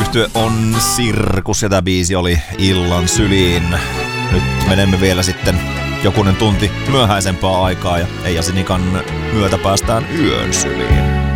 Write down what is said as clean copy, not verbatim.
yhtye on Sirkus ja tää biisi oli Illan syliin. Nyt menemme vielä sitten jokunen tunti myöhäisempää aikaa ja Eija Sinikan myötä päästään yön syliin.